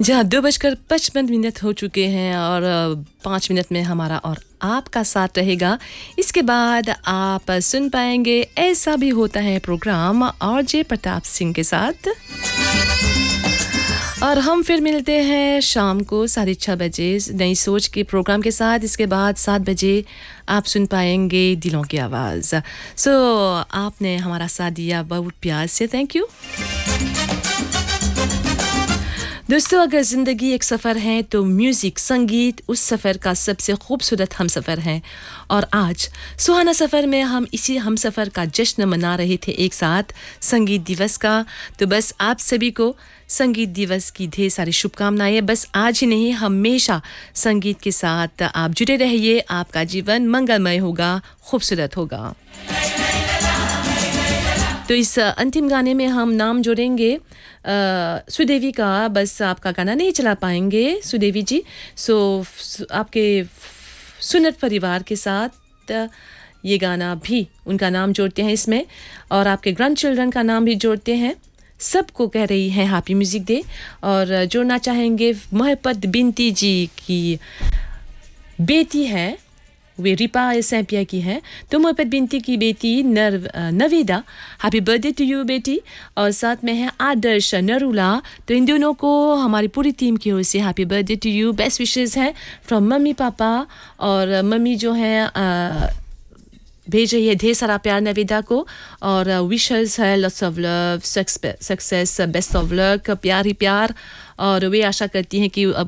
जहाँ 2:55 हो चुके हैं और 5 मिनट में हमारा और आपका साथ रहेगा। इसके बाद आप सुन पाएंगे ऐसा भी होता है प्रोग्राम आरजे प्रताप सिंह के साथ, और हम फिर मिलते हैं शाम को 6:30 बजे नई सोच के प्रोग्राम के साथ। इसके बाद 7 बजे आप सुन पाएंगे दिलों की आवाज़। आपने हमारा साथ दिया बहुत प्यार से, थैंक यू दोस्तों। अगर ज़िंदगी एक सफ़र है तो म्यूज़िक संगीत उस सफ़र का सबसे खूबसूरत हम सफ़र है। और आज सुहाना सफ़र में हम इसी हम सफ़र का जश्न मना रहे थे एक साथ, संगीत दिवस का। तो बस आप सभी को संगीत दिवस की ढेर सारी शुभकामनाएं। बस आज ही नहीं, हमेशा संगीत के साथ आप जुड़े रहिए, आपका जीवन मंगलमय होगा, खूबसूरत होगा। तो इस अंतिम गाने में हम नाम जोड़ेंगे सुदेवी का। बस आपका गाना नहीं चला पाएंगे सुदेवी जी, आपके सुनत परिवार के साथ ये गाना भी उनका नाम जोड़ते हैं इसमें, और आपके ग्रैंड चिल्ड्रन का नाम भी जोड़ते हैं। सबको कह रही है हैप्पी म्यूज़िक डे। और जोड़ना चाहेंगे मोहब्बत बिनती जी की बेटी है, वे रिपा सैंपिया की हैं, तो मोहब्बत बिनती की बेटी Navida, happy birthday two you बेटी। और साथ में है आदर्श नरूला। तो इन दोनों को हमारी पूरी टीम की ओर से happy birthday two you, best wishes हैं फ्रॉम मम्मी पापा। और मम्मी जो है भेज रही है ढेर सारा प्यार नवीदा को, और विशेस है lots of love, success, best of luck, प्यार ही प्यार। और वे आशा करती हैं कि अब